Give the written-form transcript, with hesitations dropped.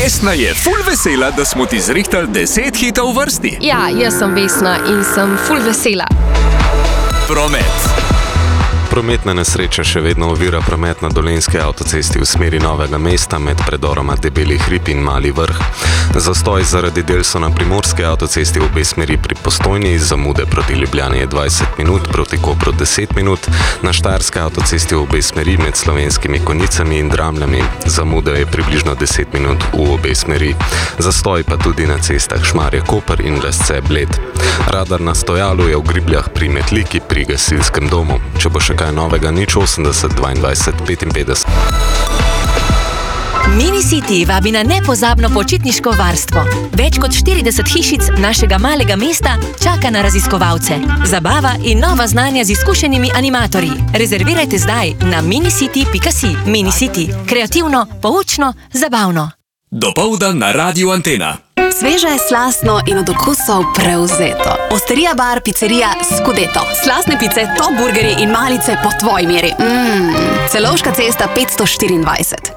Vesna je ful vesela, da smo ti zrihtali 10 hitov v vrsti. Ja, jaz sem Vesna in sem ful vesela. Promet. Prometna nesreča še vedno ovira promet na Dolenjski avtocesti v smeri Novega mesta med predoroma Debeli hrib in Mali vrh. Zastoj zaradi del so na Primorski avtocesti v obe smeri pri Postojni, zamude proti Ljubljani je 20 minut, proti Kopru 10 minut, na Štajerski avtocesti v obe smeri med Slovenskimi Konjicami in Dramljami, zamude je približno 10 minut v obe smeri. Zastoj pa tudi na cestah Šmarje-Koper in Lesce-Bled. Radar na stojalu je v Gribljah pri Metliki pri gasilskem domu. Če bo še kaj novega, 080 22 55. Minicity vabi na nepozabno počitniško varstvo. Več kot 40 hišic našega malega mesta čaka na raziskovalce. Zabava in nova znanja z izkušenimi animatorji. Rezervirajte zdaj na minicity.si. Minicity. Kreativno, poučno, zabavno. Dopoldan na Radiu Antena. Sveže, slastno in od okusov prevzeto. Osterija bar, pizzerija Scudeto. Slastne pice, top burgerji in malice po tvoji meri. Celovška cesta 524.